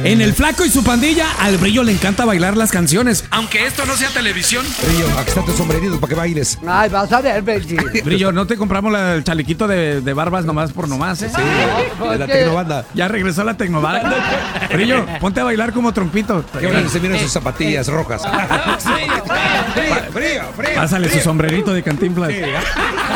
En El Flaco y su pandilla, al Brillo le encanta bailar las canciones, aunque esto no sea televisión. Brillo, aquí está tu sombrerito para que bailes. Ay, vas a ver, Benji. Brillo, no te compramos el chalequito de barbas nomás por nomás, ¿eh? Sí, de la tecnobanda. Ya regresó la tecnovada. Brillo, ponte a bailar como trompito. Qué bueno que se miran sus zapatillas rojas. Frío. Pásale su sombrerito de Cantinflas.